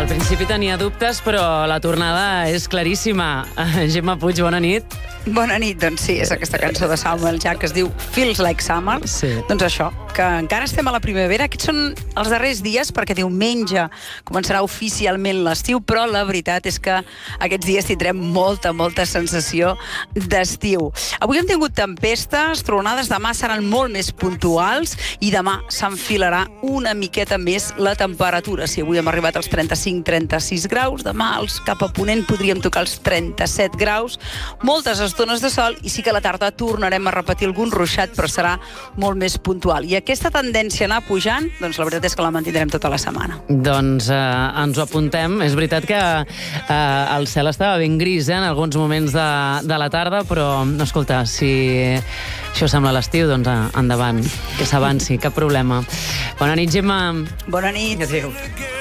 Al principi tenia dubtes, però la tornada és claríssima. Gemma Puig, bona nit. Bona nit, doncs sí, és aquesta cançó de Samuel Jack que es diu Feels Like Summer. Sí. Doncs això, que encara estem a la primavera. Aquests són els darrers dies, perquè diumenge començarà oficialment l'estiu, però la veritat és que aquests dies tindrem molta sensació d'estiu. Avui hem tingut tempestes, tronades, demà seran molt més puntuals i demà s'enfilarà una miqueta més la temperatura. Si avui hem arribat als 35-36 graus, demà cap a ponent podríem tocar els 37 graus, moltes estones de sol i sí que a la tarda tornarem a repetir algun ruixat, però serà molt més puntual. I aquesta tendència a anar pujant, doncs la veritat és que la mantindrem tota la setmana. Doncs ens ho apuntem. És veritat que el cel estava ben gris en alguns moments de la tarda, però, escolta, si això sembla l'estiu, doncs endavant, que s'avanci, cap problema. Bona nit, Gemma. Bona nit. Adéu.